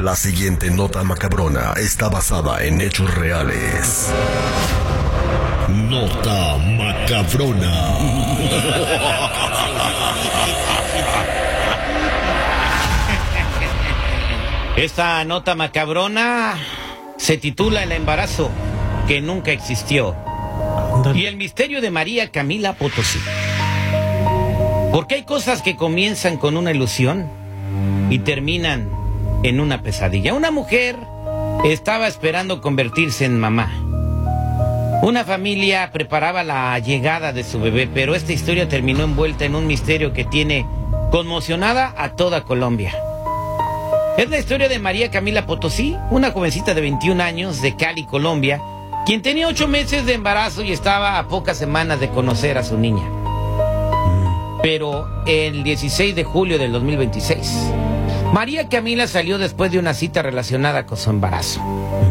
La siguiente nota macabrona está basada en hechos reales. Nota macabrona. Esta nota macabrona se titula El embarazo que nunca existió y el misterio de María Camila Potosí. Porque hay cosas que comienzan con una ilusión y terminan en una pesadilla. Una mujer estaba esperando convertirse en mamá. Una familia preparaba la llegada de su bebé, pero esta historia terminó envuelta en un misterio que tiene conmocionada a toda Colombia. Es la historia de María Camila Potosí, una jovencita de 21 años de Cali, Colombia, quien tenía 8 meses de embarazo y estaba a pocas semanas de conocer a su niña. Pero el 16 de julio del 2026, María Camila salió después de una cita relacionada con su embarazo.